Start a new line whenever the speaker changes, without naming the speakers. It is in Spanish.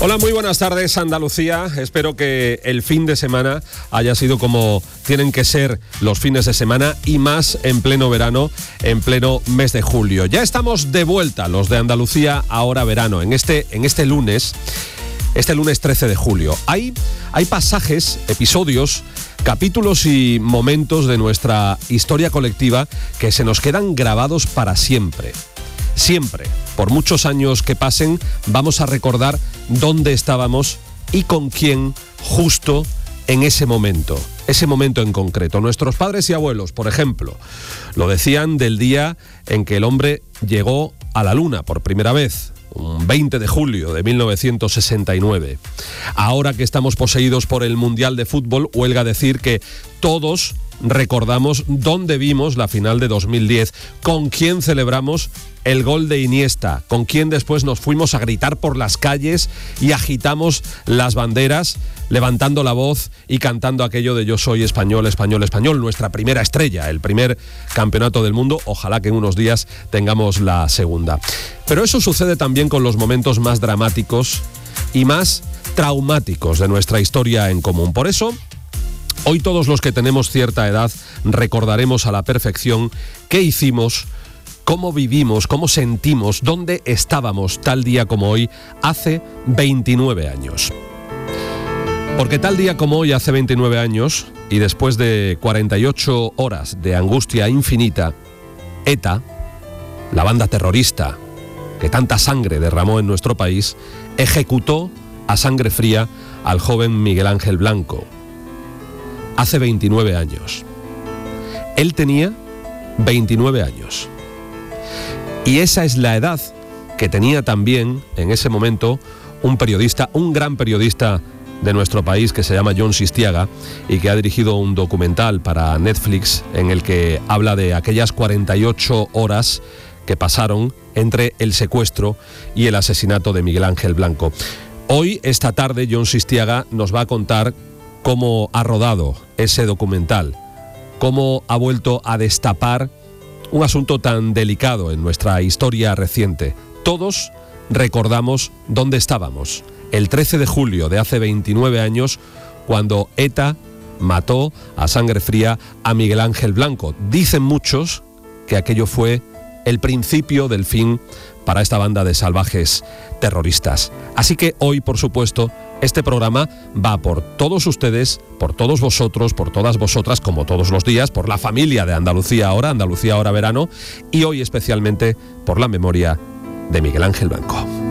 Hola, muy buenas tardes, Andalucía. Espero que el fin de semana haya sido como tienen que ser los fines de semana y más en pleno verano, en pleno mes de julio. Ya estamos de vuelta, los de Andalucía Ahora Verano, en este lunes 13 de julio. Hay pasajes, episodios, capítulos y momentos de nuestra historia colectiva que se nos quedan grabados para siempre. Siempre, por muchos años que pasen, vamos a recordar dónde estábamos y con quién justo en ese momento en concreto. Nuestros padres y abuelos, por ejemplo, lo decían del día en que el hombre llegó a la luna por primera vez, un 20 de julio de 1969. Ahora que estamos poseídos por el Mundial de Fútbol, huelga decir que todos recordamos dónde vimos la final de 2010, con quién celebramos el gol de Iniesta, con quién después nos fuimos a gritar por las calles y agitamos las banderas, levantando la voz y cantando aquello de yo soy español, español, español, nuestra primera estrella, el primer campeonato del mundo. Ojalá que en unos días tengamos la segunda. Pero eso sucede también con los momentos más dramáticos y más traumáticos de nuestra historia en común. Por eso, hoy todos los que tenemos cierta edad recordaremos a la perfección qué hicimos, cómo vivimos, cómo sentimos, dónde estábamos tal día como hoy, hace 29 años. Porque tal día como hoy, hace 29 años, y después de 48 horas de angustia infinita, ETA, la banda terrorista que tanta sangre derramó en nuestro país, ejecutó a sangre fría al joven Miguel Ángel Blanco. Hace 29 años. Él tenía 29 años. Y esa es la edad que tenía también en ese momento un periodista, un gran periodista de nuestro país que se llama Jon Sistiaga y que ha dirigido un documental para Netflix en el que habla de aquellas 48 horas que pasaron entre el secuestro y el asesinato de Miguel Ángel Blanco. Hoy, esta tarde, Jon Sistiaga nos va a contar cómo ha rodado ese documental, cómo ha vuelto a destapar un asunto tan delicado en nuestra historia reciente. Todos recordamos dónde estábamos, el 13 de julio de hace 29 años, cuando ETA mató a sangre fría a Miguel Ángel Blanco. Dicen muchos que aquello fue el principio del fin para esta banda de salvajes terroristas. Así que hoy, por supuesto, este programa va por todos ustedes, por todos vosotros, por todas vosotras, como todos los días, por la familia de Andalucía Ahora Verano, y hoy especialmente por la memoria de Miguel Ángel Blanco.